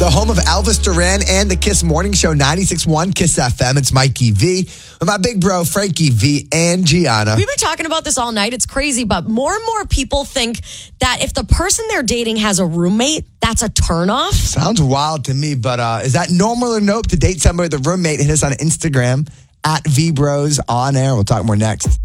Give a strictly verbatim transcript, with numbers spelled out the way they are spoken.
the home of Elvis Duran and the Kiss Morning Show, ninety-six point one Kiss F M. It's Mikey V with my big bro, Frankie V and Gianna. We've been talking about this all night. It's crazy, but more and more people think that if the person they're dating has a roommate, that's a turnoff. Sounds wild to me, but uh, is that normal or nope to date somebody with a roommate? Hit us on Instagram at V Bros on air. We'll talk more next.